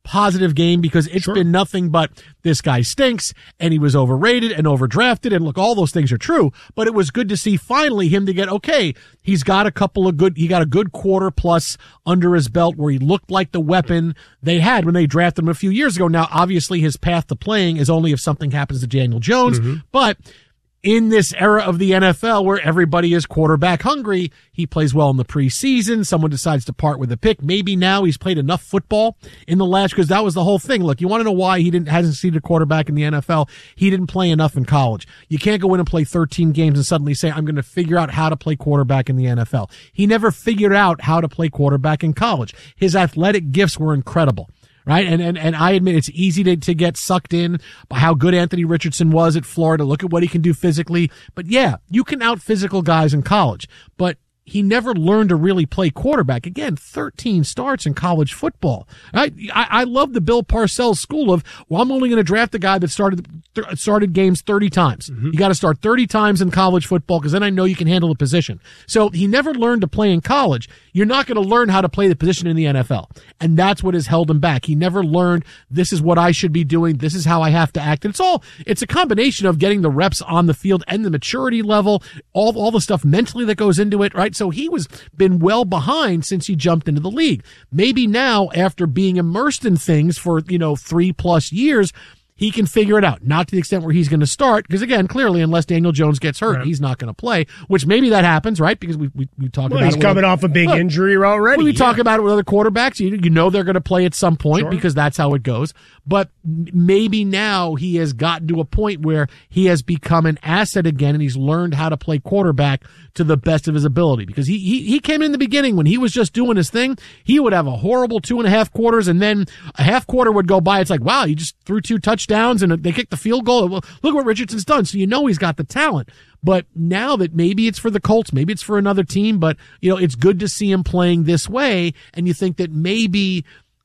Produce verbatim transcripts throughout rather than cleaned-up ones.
positive game because it's Sure. been nothing but this guy stinks and he was overrated and overdrafted. And look, all those things are true, but it was good to see finally him to get, okay, he's got a couple of good, he got a good quarter plus under his belt where he looked like the weapon they had when they drafted him a few years ago. Now, obviously his path to playing is only if something happens to Daniel Jones, mm-hmm. but in this era of the N F L where everybody is quarterback hungry, he plays well in the preseason. Someone decides to part with a pick. Maybe now he's played enough football in the last, because that was the whole thing. Look, you want to know why he didn't hasn't seen a quarterback in the N F L? He didn't play enough in college. You can't go in and play thirteen games and suddenly say, I'm going to figure out how to play quarterback in the N F L. He never figured out how to play quarterback in college. His athletic gifts were incredible. Right. And, and, and I admit it's easy to, to get sucked in by how good Anthony Richardson was at Florida. Look at what he can do physically. But yeah, you can out physical guys in college, but he never learned to really play quarterback. Again, thirteen starts in college football. I, I, I love the Bill Parcells school of, well, I'm only going to draft a guy that started th- started games thirty times. Mm-hmm. You got to start thirty times in college football because then I know you can handle the position. So he never learned to play in college. You're not going to learn how to play the position in the N F L. And that's what has held him back. He never learned, this is what I should be doing. This is how I have to act. And it's all, it's a combination of getting the reps on the field and the maturity level, all, all the stuff mentally that goes into it, right? So he was been well behind since he jumped into the league. Maybe now, after being immersed in things for, you know, three plus years, he can figure it out. Not to the extent where he's going to start, because again, clearly, unless Daniel Jones gets hurt, right, he's not going to play, which maybe that happens, right? Because we we, we talk well, about he's it. He's coming off a big look, injury already. We yeah. talk about it with other quarterbacks. You, you know they're going to play at some point sure. because that's how it goes. But maybe now he has gotten to a point where he has become an asset again, and he's learned how to play quarterback to the best of his ability. Because he he, he came in the beginning when he was just doing his thing. He would have a horrible two and a half quarters, and then a half quarter would go by. It's like, wow, you just threw two touchdowns, and they kicked the field goal. Well, look what Richardson's done. So you know he's got the talent. But now that maybe it's for the Colts, maybe it's for another team, but you know, it's good to see him playing this way. And you think that maybe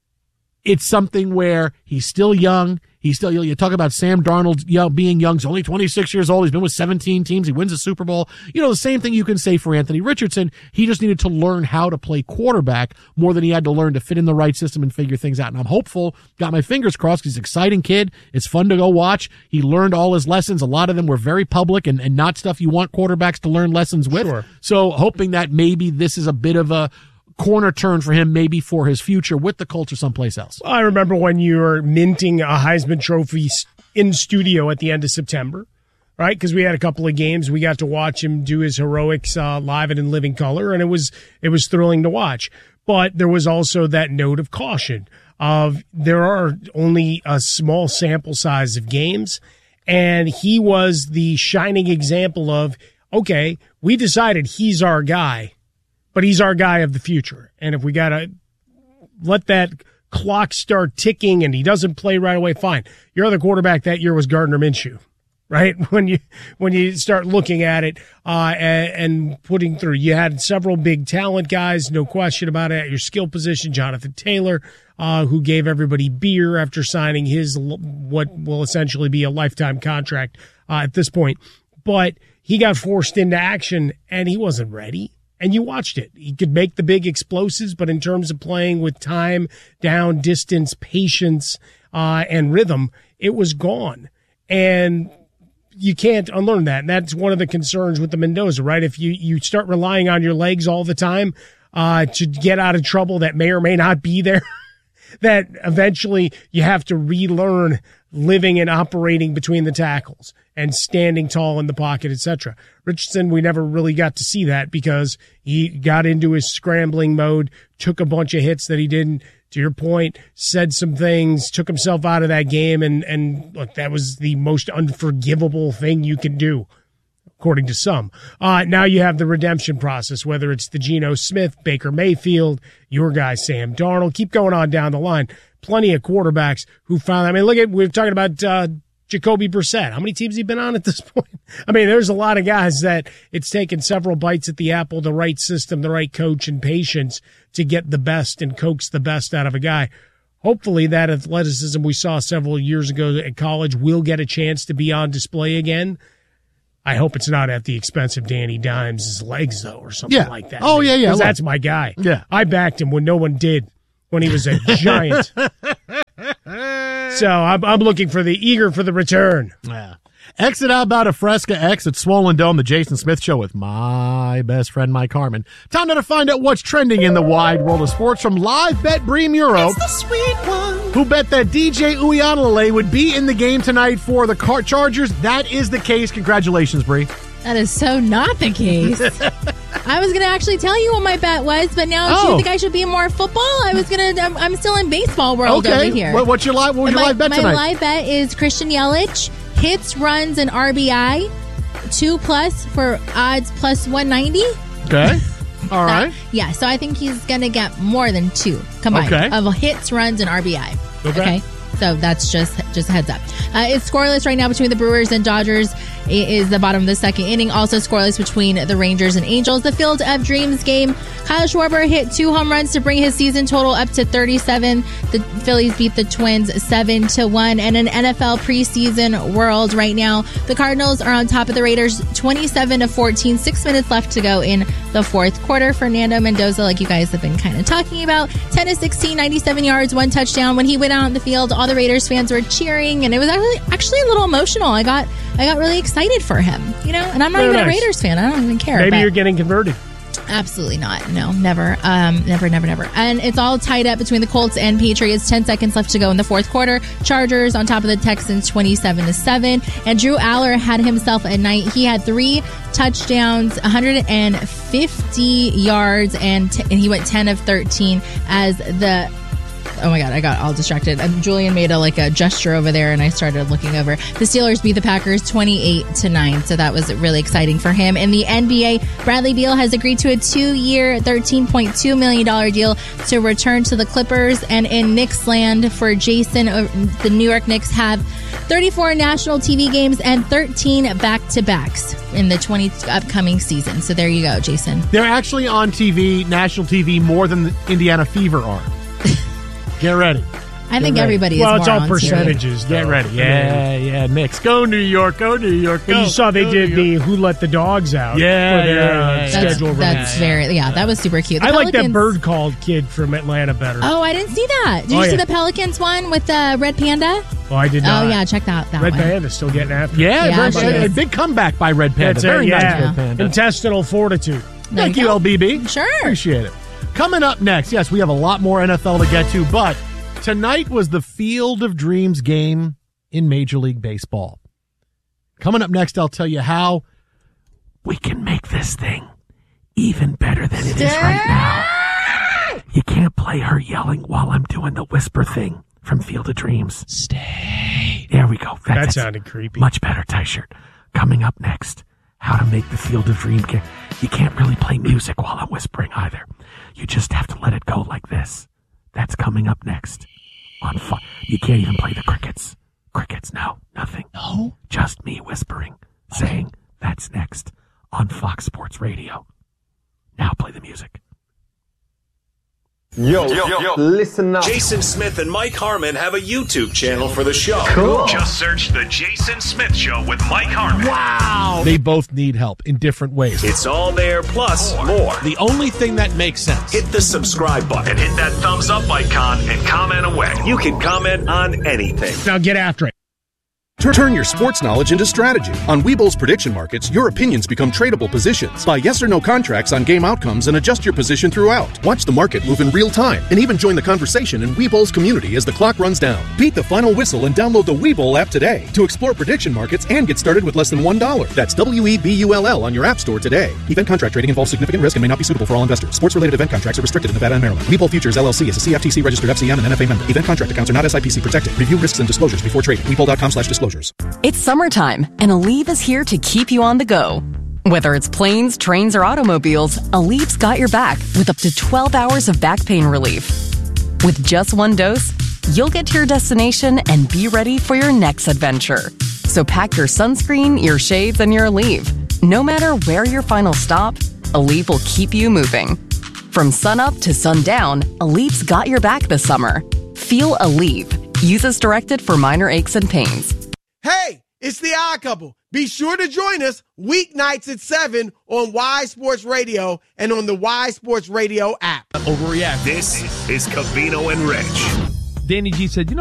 it's something where he's still young. He's still, you, know, you talk about Sam Darnold, you know, being young. He's only twenty-six years old. He's been with seventeen teams. He wins a Super Bowl. You know, the same thing you can say for Anthony Richardson. He just needed to learn how to play quarterback more than he had to learn to fit in the right system and figure things out. And I'm hopeful, got my fingers crossed. He's an exciting kid. It's fun to go watch. He learned all his lessons. A lot of them were very public and, and not stuff you want quarterbacks to learn lessons with. Sure. So hoping that maybe this is a bit of a corner turn for him, maybe for his future with the Colts or someplace else. Well, I remember when you were minting a Heisman Trophy in studio at the end of September, right? Because we had a couple of games. We got to watch him do his heroics uh, live and in living color, and it was it was thrilling to watch. But there was also that note of caution of there are only a small sample size of games, and he was the shining example of, okay, we decided he's our guy, but he's our guy of the future. And if we got to let that clock start ticking and he doesn't play right away, fine. Your other quarterback that year was Gardner Minshew, right? When you when you start looking at it uh, and, and putting through, you had several big talent guys, no question about it, at your skill position. Jonathan Taylor, uh, who gave everybody beer after signing his what will essentially be a lifetime contract uh, at this point. But he got forced into action, and he wasn't ready. And you watched it. He could make the big explosives, but in terms of playing with time, down, distance, patience, uh, and rhythm, it was gone. And you can't unlearn that. And that's one of the concerns with the Mendoza, right? If you, you start relying on your legs all the time uh, to get out of trouble that may or may not be there, that eventually you have to relearn living and operating between the tackles and standing tall in the pocket, et cetera. Richardson, we never really got to see that because he got into his scrambling mode, took a bunch of hits that he didn't, to your point, said some things, took himself out of that game, and, and look, that was the most unforgivable thing you can do, according to some. Uh, now you have the redemption process, whether it's the Geno Smith, Baker Mayfield, your guy Sam Darnold, keep going on down the line. Plenty of quarterbacks who found, I mean, look at, we're talking about uh, Jacoby Brissett. How many teams has he been on at this point? I mean, there's a lot of guys that it's taken several bites at the apple, the right system, the right coach, and patience to get the best and coax the best out of a guy. Hopefully that athleticism we saw several years ago at college will get a chance to be on display again. I hope it's not at the expense of Danny Dimes' legs, though, or something yeah. like that. Oh, yeah, yeah. Because that's my guy. Yeah. I backed him when no one did, when he was a giant. So I'm, I'm looking for the eager for the return. Yeah. Exit out about a Fresca X at Swollen Dome, the Jason Smith Show with my best friend Mike Harmon. Time now to find out what's trending in the wide world of sports from Live Bet Bree Muro, It's the sweet one. who bet that D J Uiagalelei would be in the game tonight for the Car- Chargers. That is the case. Congratulations, Bree. That is so not the case. I was going to actually tell you what my bet was, but now Oh. do you think I should be in more football? I was going to, I'm, I'm still in baseball world Okay. over here. What, what's your live? What was your my, live bet my tonight? live bet is Christian Yelich, hits, runs, and R B I, two plus for odds plus one ninety. Okay. All right. Yeah, so I think he's going to get more than two combined Okay. of hits, runs, and R B I. Okay. Okay. So that's just just a heads up. Uh, it's scoreless right now between the Brewers and Dodgers. It is the bottom of the second inning. Also scoreless between the Rangers and Angels. The Field of Dreams game. Kyle Schwarber hit two home runs to bring his season total up to thirty-seven. The Phillies beat the Twins seven to one. And in N F L preseason world right now, the Cardinals are on top of the Raiders twenty-seven to fourteen. Six minutes left to go in the fourth quarter. Fernando Mendoza, like you guys have been kind of talking about, ten to sixteen, ninety-seven yards, one touchdown. When he went out on the field, all the Raiders fans were cheering, and it was actually actually a little emotional. I got I got really excited for him, you know. And I'm not Very even nice. a Raiders fan. I don't even care. Maybe but you're getting converted. absolutely not. No, never. Um, never, never, never. And it's all tied up between the Colts and Patriots. Ten seconds left to go in the fourth quarter. Chargers on top of the Texans, twenty-seven to seven. And Drew Aller had himself a night. He had three touchdowns, one hundred fifty yards, and, t- and he went ten of thirteen as the. Oh my God, I got all distracted. Um, Julian made a like a gesture over there, and I started looking over. The Steelers beat the Packers twenty-eight to nine, so that was really exciting for him. In the N B A, Bradley Beal has agreed to a two-year, thirteen point two million dollars deal to return to the Clippers. And in Knicks land for Jason, uh, the New York Knicks have thirty-four national T V games and thirteen back-to-backs in the twenty upcoming season. So there you go, Jason. They're actually on T V, national T V, more than the Indiana Fever are. Get ready. I think ready. everybody is Well, more it's all on T V. percentages. Get though. ready. I mean, Yeah, yeah. Knicks. Go New York. Go New York. Go. And you saw they Go did New the York. Who Let the Dogs Out Yeah, for their yeah, uh, yeah, yeah. That's, schedule release. that's very, yeah, that was super cute. The I like that Pelicans- bird called kid from Atlanta better. Oh, I didn't see that. Did Oh, you see yeah. the Pelicans one with the Red Panda? Oh, I did not. Oh, yeah, check that, that Red one. Panda's still getting after it. Yeah, Yeah, very- she a, a is. big comeback by Red Panda. That's Very it, nice, yeah. Red Panda. Intestinal fortitude. There Thank you you, go. L B B. Sure. Appreciate it. Coming up next, yes, we have a lot more N F L to get to, but tonight was the Field of Dreams game in Major League Baseball. Coming up next, I'll tell you how we can make this thing even better than it is right now. You can't play her yelling while I'm doing the whisper thing from Field of Dreams. Stay. There we go. That That's sounded creepy. much better, T-shirt. Coming up next, how to make the Field of Dreams game. You can't really play music while I'm whispering either. You just have to let it go like this. That's coming up next. On Fo- you can't even play the crickets. Crickets, no, nothing. No? Just me whispering, saying, that's next on Fox Sports Radio. Now play the music. Yo, yo, yo, listen up. Jason Smith and Mike Harmon have a YouTube channel for the show. Cool. Just search The Jason Smith Show with Mike Harmon. Wow! They both need help in different ways. It's all there, plus more. The only thing that makes sense. Hit the subscribe button And hit that thumbs up icon and comment away. You can comment on anything. Now get after it. Turn your sports knowledge into strategy. On Webull's prediction markets, your opinions become tradable positions. Buy yes or no contracts on game outcomes and adjust your position throughout. Watch the market move in real time and even join the conversation in Webull's community as the clock runs down. Beat the final whistle and download the Webull app today to explore prediction markets and get started with less than one dollar. That's W E B U L L on your app store today. Event contract trading involves significant risk and may not be suitable for all investors. Sports-related event contracts are restricted in Nevada and Maryland. Webull Futures L L C is a C F T C registered F C M and N F A member. Event contract accounts are not S I P C protected. Review risks and disclosures before trading. Webull dot com slash disclosures. It's summertime, and Aleve is here to keep you on the go. Whether it's planes, trains, or automobiles, Aleve's got your back with up to twelve hours of back pain relief. With just one dose, you'll get to your destination and be ready for your next adventure. So pack your sunscreen, your shades, and your Aleve. No matter where your final stop, Aleve will keep you moving. From sunup to sundown, Aleve's got your back this summer. Feel Aleve. Use as directed for minor aches and pains. Hey, it's the Odd Couple. Be sure to join us weeknights at seven on Y Sports Radio and on the Y Sports Radio app. Overreact. This is Covino and Rich. Danny G said, you know,